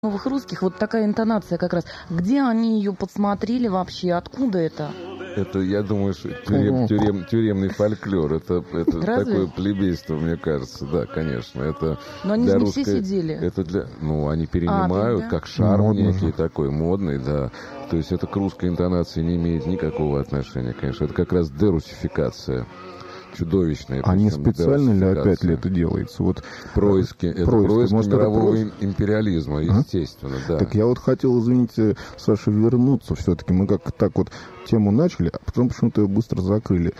новых русских, вот такая интонация как раз. Где они ее подсмотрели вообще? Откуда это? Это, я думаю, что тюремный фольклор. Это такое плебейство, мне кажется. Да, конечно. Это но они же не все сидели. Это они перенимают, как шарм некий такой, модный, да. То есть это к русской интонации не имеет никакого отношения, конечно. Это как раз дерусификация. Чудовищные. А не специально ли опять ли это делается? Вот происки мирового империализма, естественно, да. Так я вот хотел, извините, Саша, вернуться все-таки. Мы как так вот тему начали, а потом почему-то ее быстро закрыли.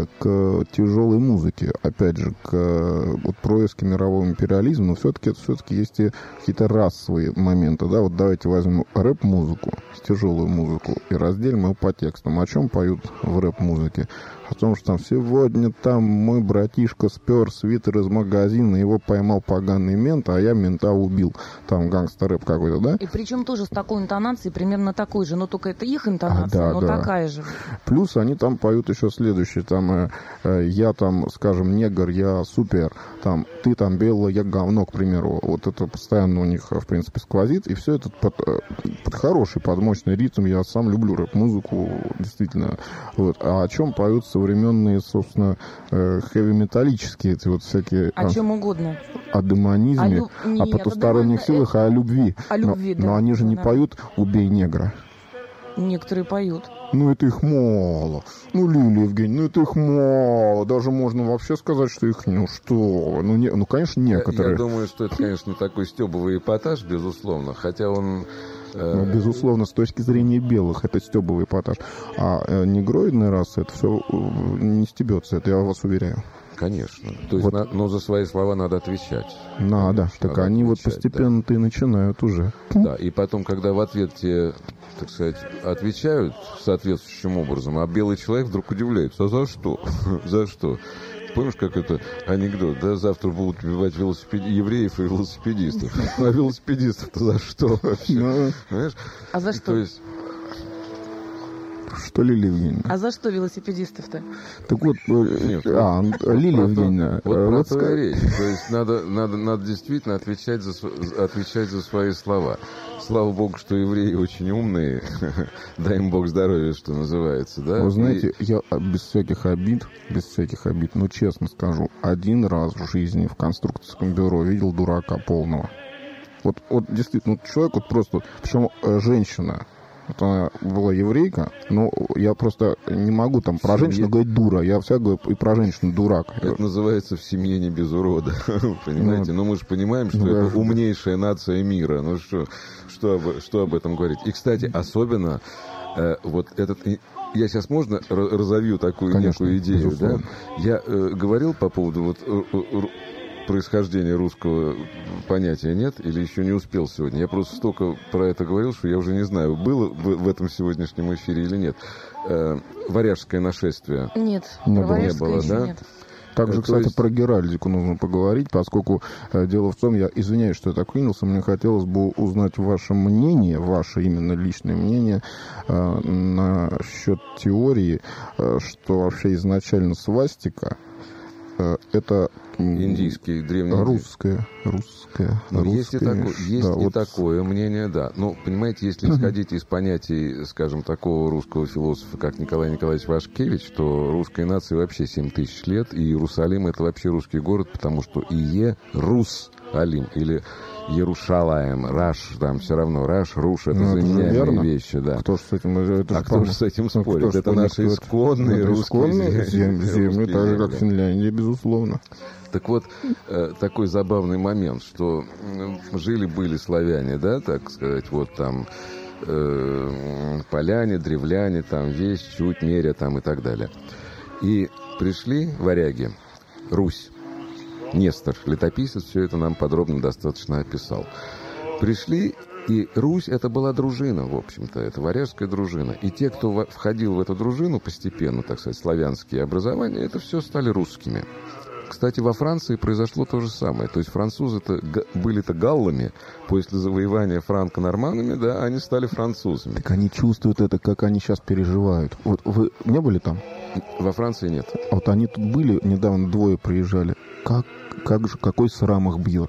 К тяжелой музыке. Опять же, к вот происки мирового империализма. Но все-таки есть и какие-то расовые моменты. Да? Вот давайте возьмем рэп-музыку, тяжелую музыку, и разделим ее по текстам. О чем поют в рэп-музыке? О том, что там сегодня там мой братишка спер свитер из магазина, его поймал поганый мент, а я мента убил. Там гангстер-рэп какой-то, да? И причем тоже с такой интонацией, примерно такой же, но только это их интонация, но такая же. Плюс они там поют еще следующее, там я там, скажем, негр, я супер, там ты там белый, я говно, к примеру. Вот это постоянно у них, в принципе, сквозит, и все это под хороший, под мощный ритм. Я сам люблю рэп-музыку, действительно. Вот. А о чем поют современные, собственно, хэви-металлические эти вот всякие... О чем угодно. О демонизме, о потусторонних силах, о любви. О любви, но они же не поют «Убей негра». Некоторые поют. Ну, это их мало. Ну, Лилия Евгеньевна, это их мало. Даже можно вообще сказать, что их, конечно, некоторые. Я думаю, что это, конечно, такой стёбовый эпатаж, безусловно, хотя он... безусловно, с точки зрения белых, это стёбовый эпатаж. А негроидная раса, это все не стебется, это я вас уверяю. Конечно. То есть, но за свои слова надо отвечать. Надо. Так надо они отвечать, вот постепенно-то и начинают уже. Да, и потом, когда в ответ тебе, так сказать, отвечают соответствующим образом, а белый человек вдруг удивляется, а за что? За что? Помнишь, как это анекдот, да? Завтра будут убивать евреев и велосипедистов. А велосипедистов-то за что вообще? Понимаешь? А за что? Что, Лилия Евгеньевна? А за что велосипедистов-то? Так вот, Лилия Евгеньевна... Вот про то и речь. То есть надо действительно отвечать за свои слова. Слава богу, что евреи очень умные. Дай им Бог здоровья, что называется, да? Вы знаете, я без всяких обид, но честно скажу, один раз в жизни в конструкторском бюро видел дурака полного. Вот действительно, человек вот просто... Причем женщина. Вот она была еврейка, но я просто не могу там про женщину говорить дура, я всегда говорю и про женщину дурак. Это называется в семье не без урода, понимаете? Но мы же понимаем, что это умнейшая нация мира. Ну что об этом говорить? И, кстати, особенно вот этот... Я сейчас можно разовью такую некую идею, да? Я говорил по поводу вот происхождения русского понятия нет, или еще не успел сегодня. Я просто столько про это говорил, что я уже не знаю, было в этом сегодняшнем эфире или нет. Варяжское нашествие. Нет, не было, да? Нет. Также, кстати, про геральдику нужно поговорить, поскольку дело в том, я извиняюсь, что я так принялся, мне хотелось бы узнать ваше мнение, ваше именно личное мнение насчет теории, что вообще изначально свастика это индийский, древний русское. Есть и такое мнение, да. Но, понимаете, если исходить из понятий, скажем, такого русского философа, как Николай Николаевич Вашкевич, то русской нации вообще 7 тысяч лет, и Иерусалим — это вообще русский город, потому что Иерусалим или Ярушалаем, Раш, там все равно, Раш, Руш, это заменяемые вещи, да. Кто же с этим спорит? Это наши исконные русские земли, так же, как Финляндия, безусловно. Так вот, такой забавный момент, что жили-были славяне, да, так сказать, вот там поляне, древляне, там весь, чуть, меря, там и так далее. И пришли варяги, Русь. Нестор, летописец, все это нам подробно достаточно описал. Пришли, и Русь — это была дружина, в общем-то, это варяжская дружина. И те, кто входил в эту дружину постепенно, так сказать, славянские образования, это все стали русскими. Кстати, во Франции произошло то же самое. То есть французы-то были-то галлами, после завоевания франко-норманнами, да, они стали французами. Так они чувствуют это, как они сейчас переживают. Вот вы не были там? Во Франции нет. Вот они тут были, недавно двое приезжали. Какой срам их бьет.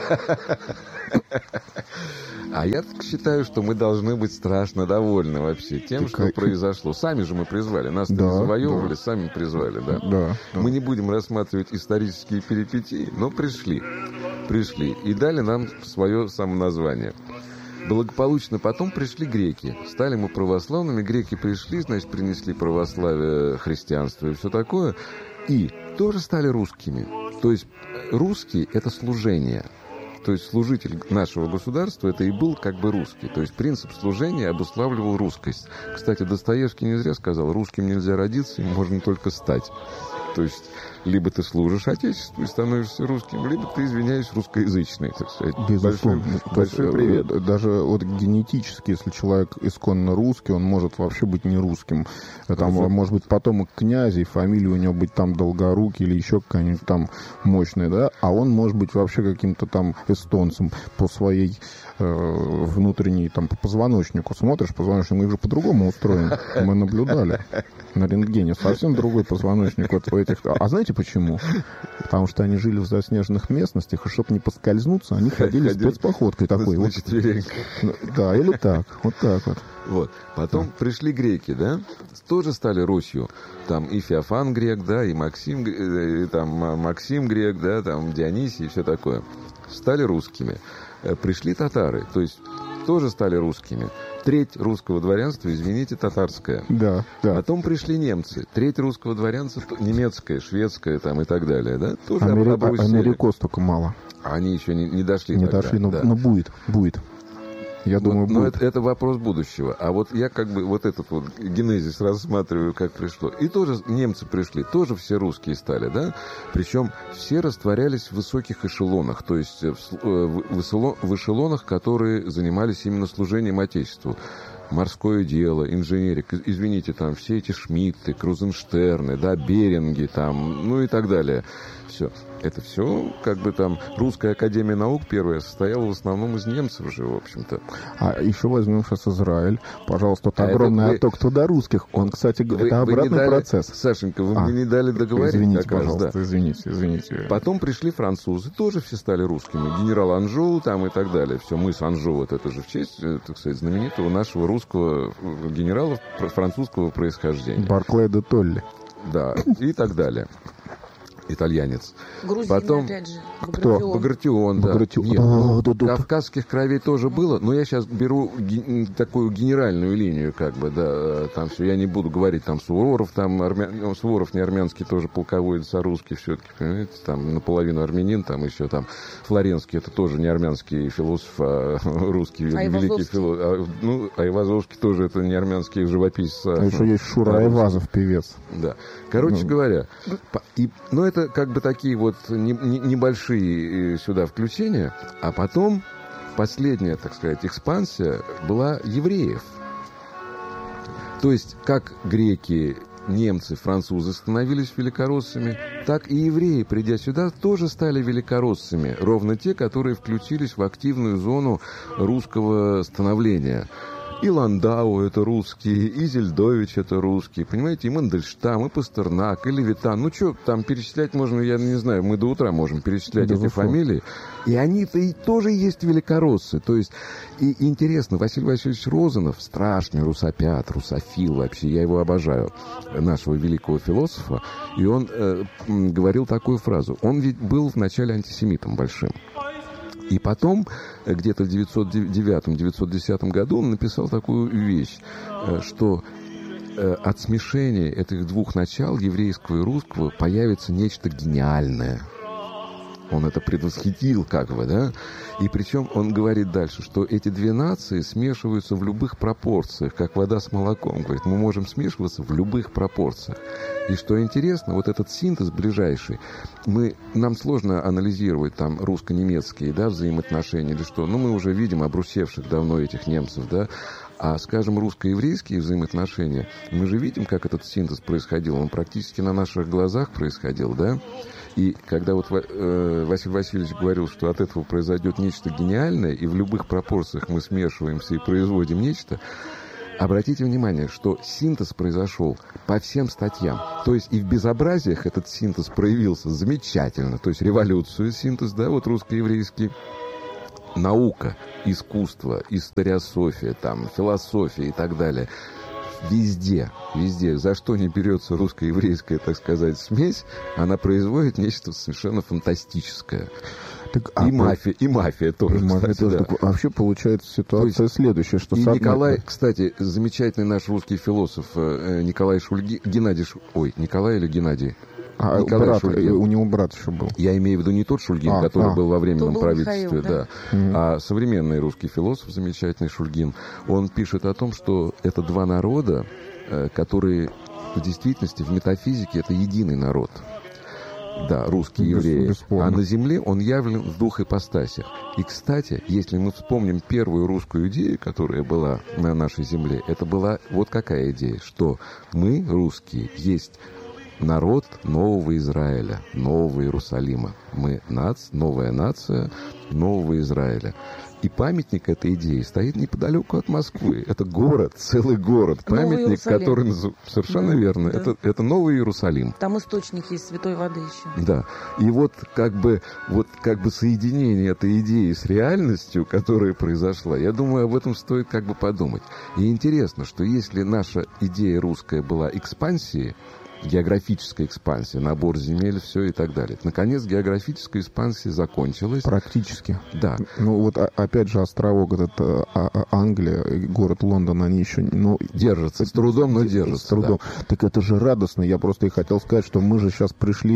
А я так считаю, что мы должны быть страшно довольны вообще тем, что произошло. Сами же мы призвали. Нас не завоевывали, сами призвали, да? Мы не будем рассматривать исторические перипетии, но пришли. И дали нам свое самоназвание. Благополучно потом пришли греки. Стали мы православными. Греки пришли, значит, принесли православие, христианство и все такое. И тоже стали русскими. То есть русский – это служение. То есть служитель нашего государства – это и был как бы русский. То есть принцип служения обуславливал русскость. Кстати, Достоевский не зря сказал, русским нельзя родиться, им можно только стать. То есть либо ты служишь Отечеству и становишься русским, либо ты, извиняюсь, русскоязычный, так сказать. Безусловно. Большой привет. Даже вот генетически, если человек исконно русский, он может вообще быть не русским. Там, может быть, потомок князей, фамилия у него быть там Долгорукий или еще какая-нибудь там мощная, да? А он может быть вообще каким-то там эстонцем по своей внутренней, там, по позвоночнику. Смотришь, позвоночник, мы же по-другому устроен. Мы наблюдали на рентгене. Совсем другой позвоночник вот у этих. А знаете почему? Потому что они жили в заснеженных местностях, и чтобы не поскользнуться, они ходили спецпоходкой такой. На четвереньках. Да, или так. Вот так вот. Вот. Потом пришли греки, да? Тоже стали Русью. Там и Феофан грек, да, и Максим грек, да, там Дионисий и все такое. Стали русскими. Пришли татары, то есть тоже стали русскими. Треть русского дворянства, извините, татарская. Да. Потом пришли немцы. Треть русского дворянства немецкое, шведское там и так далее, да? Тоже Америкос только мало. Они еще не дошли. Не дошли, но будет. Я думаю, но будет. это вопрос будущего. А вот я как бы вот этот вот генезис рассматриваю, как пришло. И тоже немцы пришли, тоже все русские стали, да? Причем все растворялись в высоких эшелонах, то есть в эшелонах, которые занимались именно служением Отечеству. Морское дело, инженерика, извините, там все эти Шмидты, Крузенштерны, да, Беринги, там, ну и так далее. Все. Это все, как бы там, Русская академия наук первая состояла в основном из немцев же, в общем-то. А еще возьмем сейчас Израиль. Пожалуйста, вот огромный отток туда русских. Он, кстати, это обратный процесс. Сашенька, вы мне не дали договорить. Извините, пожалуйста, извините. Потом пришли французы, тоже все стали русскими. Генерал Анжоу там и так далее. Все, мыс Анжоу, вот это же в честь, так сказать, знаменитого нашего русского генерала французского происхождения. Барклай де Толли. Да, и так далее. Итальянец. Грузин, потом опять же. Кто? Багратион, да. Нет, кавказских кровей тоже было, но я сейчас беру такую генеральную линию, как бы, да, там все, я не буду говорить, там, Суворов, там, Суворов не армянский, тоже полководец, а русский все-таки, понимаете, там, наполовину армянин, там, еще там, Флоренский, это тоже не армянский философ, а русский великий философ. Айвазовский тоже, это не армянский живописец. А еще есть Шура Айвазов, певец. Да. Короче говоря, это как бы такие вот небольшие сюда включения, а потом последняя, так сказать, экспансия была евреев. То есть, как греки, немцы, французы становились великороссами, так и евреи, придя сюда, тоже стали великороссами. Ровно те, которые включились в активную зону русского становления. И Ландау это русские, и Зельдович это русские, понимаете, и Мандельштам, и Пастернак, и Левитан. Ну, что, там перечислять можно, я не знаю, мы до утра можем перечислять эти фамилии. И они-то и тоже есть великороссы. То есть, и интересно, Василий Васильевич Розанов, страшный русопят, русофил вообще, я его обожаю, нашего великого философа, и он говорил такую фразу. Он ведь был вначале антисемитом большим. И потом, где-то в 909-910 году он написал такую вещь, что от смешения этих двух начал, еврейского и русского, появится нечто гениальное. Он это предвосхитил, как бы, да? И причем он говорит дальше, что эти две нации смешиваются в любых пропорциях, как вода с молоком. Говорит, мы можем смешиваться в любых пропорциях. И что интересно, вот этот синтез ближайший, нам сложно анализировать там русско-немецкие, да, взаимоотношения или что. Но мы уже видим обрусевших давно этих немцев, да. А, скажем, русско-еврейские взаимоотношения, мы же видим, как этот синтез происходил. Он практически на наших глазах происходил, да. И когда вот Василий Васильевич говорил, что от этого произойдет нечто гениальное, и в любых пропорциях мы смешиваемся и производим нечто, обратите внимание, что синтез произошел по всем статьям. То есть и в безобразиях этот синтез проявился замечательно. То есть революцию синтез, да, вот русско-еврейский. Наука, искусство, историософия, там, философия и так далее. Везде, за что не берется русско-еврейская, так сказать, смесь, она производит нечто совершенно фантастическое. Так, мафия тоже, кстати, да. Так, вообще получается ситуация следующая, что... Николай, кстати, замечательный наш русский философ Николай Шульгин, Николай или Геннадий? Брат, у него брат еще был. Я имею в виду не тот Шульгин, который был во временном правительстве, Михаил, да. А современный русский философ, замечательный Шульгин, он пишет о том, что это два народа, которые в действительности в метафизике это единый народ. Да, русские евреи. А на земле он явлен в двух ипостасях. И, кстати, если мы вспомним первую русскую идею, которая была на нашей земле, это была вот какая идея, что мы, русские, есть народ нового Израиля, нового Иерусалима. Мы новая нация нового Израиля. И памятник этой идеи стоит неподалеку от Москвы. Это город, целый город. Памятник, который... Совершенно верно. Да. Это Новый Иерусалим. Там источник есть святой воды еще. Да. И вот как бы соединение этой идеи с реальностью, которая произошла, я думаю, об этом стоит как бы подумать. И интересно, что если наша идея русская была экспансией, географическая экспансия, набор земель, все и так далее. Наконец, географическая экспансия закончилась. Практически. Да. Ну, вот опять же, островок этот Англия, город Лондон, они еще... держатся. С трудом, но держатся. С трудом. Да. Так это же радостно. Я просто и хотел сказать, что мы же сейчас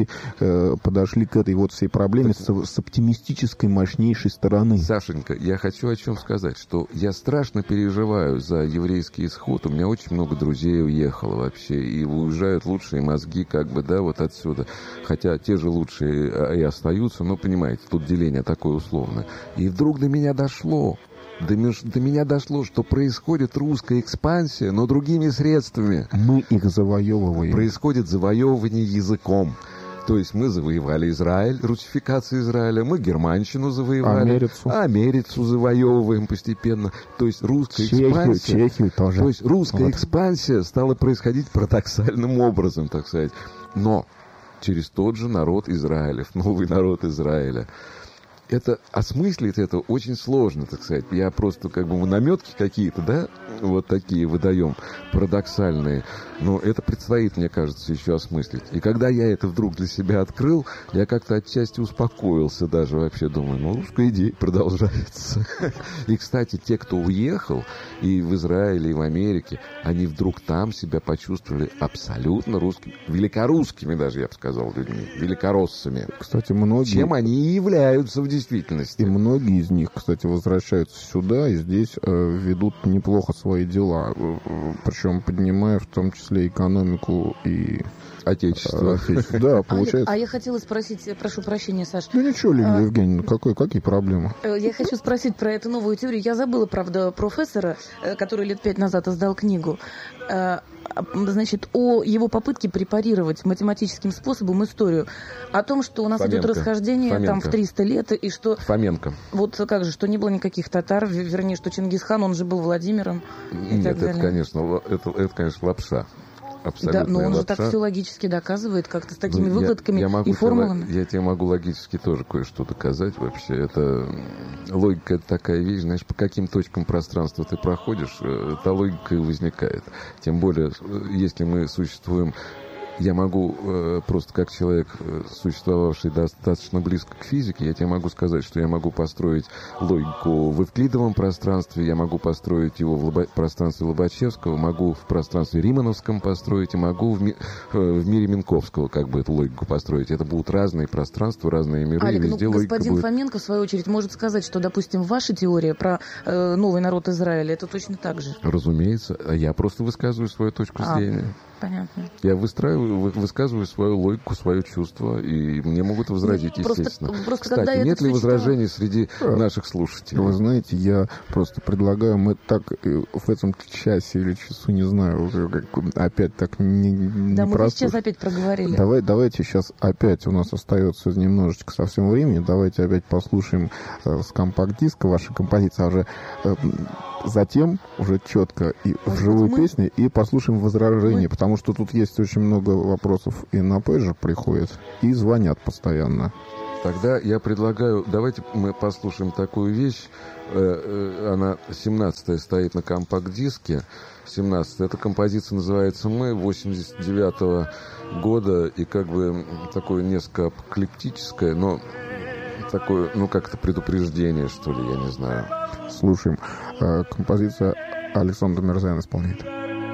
подошли к этой вот всей проблеме с оптимистической, мощнейшей стороны. Сашенька, я хочу о чем сказать, что я страшно переживаю за еврейский исход. У меня очень много друзей уехало вообще, и уезжают лучшие мозги, как бы, да, вот отсюда. Хотя те же лучшие и остаются, но, понимаете, тут деление такое условное. И вдруг до меня дошло, что происходит русская экспансия, но другими средствами. Мы их завоевываем. Происходит завоевывание языком. То есть мы завоевали Израиль, русификация Израиля, мы германщину завоевали, Америцу завоевываем постепенно. То есть русская экспансия, Чехию тоже. То есть русская экспансия стала происходить парадоксальным образом, так сказать. Но через тот же народ Израиля, новый народ Израиля. Осмыслить это очень сложно, так сказать. Я просто как бы наметки какие-то, да, вот такие выдаем, парадоксальные. Но это предстоит, мне кажется, еще осмыслить. И когда я это вдруг для себя открыл, я как-то отчасти успокоился даже вообще. Думаю, русская идея продолжается. И, кстати, те, кто уехал и в Израиле, и в Америке, они вдруг там себя почувствовали абсолютно русскими, великорусскими даже, я бы сказал, людьми, великороссами. Кстати, многие... Чем они и являются в действительности. И многие из них, кстати, возвращаются сюда и здесь ведут неплохо свои дела. Причем поднимая в том числе экономику и Отечество. Да, получается. А я хотела спросить, прошу прощения, Саш. Ну ничего, Лилия Евгеньевна, какие проблемы? Я хочу спросить про эту новую теорию. Я забыла, правда, профессора, который лет 5 назад издал книгу, значит, о его попытке препарировать математическим способом историю. О том, что у нас идет расхождение там в 300 лет, и что... Фоменко. Вот как же, что не было никаких татар, вернее, что Чингисхан, он же был Владимиром. Нет, это, конечно, лапша. Да, но он же так все логически доказывает, как-то с такими выкладками и формулами. Я тебе могу логически тоже кое-что доказать вообще. Это логика, это такая вещь, знаешь, по каким точкам пространства ты проходишь, та логика и возникает. Тем более, если мы существуем... Я могу просто как человек, существовавший достаточно близко к физике, я тебе могу сказать, что я могу построить логику в эвклидовом пространстве, я могу построить его в пространстве Лобачевского, могу в пространстве Римановском построить, и могу в мире Минковского как бы эту логику построить. Это будут разные пространства, разные миры, Олег, и везде логика господин будет... Фоменко, в свою очередь, может сказать, что, допустим, ваша теория про новый народ Израиля, это точно так же? Разумеется. Я просто высказываю свою точку зрения. Понятно. Я высказываю свою логику, свое чувство, и мне могут возразить, естественно. Просто кстати, нет ли возражений среди наших слушателей? Вы знаете, я просто предлагаю, мы так в этом часе или часу, не знаю, опять так не Да, мы весь час опять проговорили. Давайте сейчас опять, у нас остается немножечко совсем времени, давайте опять послушаем с компакт-диска ваши композиции, а уже затем уже четко и вживую песни, и послушаем возражения, потому что тут есть очень много вопросов, и на пейджер приходят, и звонят постоянно. Тогда я предлагаю, давайте мы послушаем такую вещь. Она 17-я стоит на компакт-диске. 17-я. Эта композиция называется «Мы», 89-го года, и как бы такое несколько апокалиптическое, но такое, ну, как-то предупреждение, что ли, я не знаю. Слушаем. Композиция Александр Мирзоян исполняет.